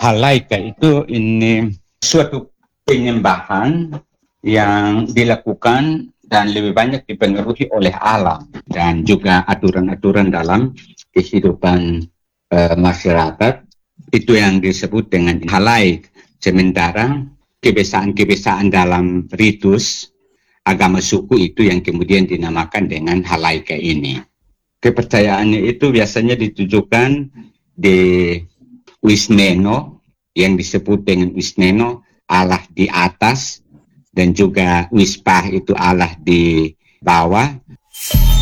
Halaika itu ini suatu penyembahan yang dilakukan dan lebih banyak dipengaruhi oleh alam dan juga aturan-aturan dalam kehidupan masyarakat. Itu yang disebut dengan halaik. Sementara kebiasaan-kebiasaan dalam ritus agama suku itu yang kemudian dinamakan dengan halaika ini. Kepercayaannya itu biasanya ditujukan di Wisneno, yang disebut dengan Wisneno, Allah di atas, dan juga Wispah itu Allah di bawah.